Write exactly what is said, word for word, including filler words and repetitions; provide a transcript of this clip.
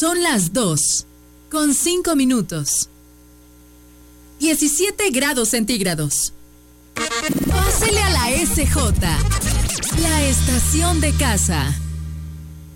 Son las dos, con cinco minutos. diecisiete grados centígrados. Pásele a la S J, la estación de casa.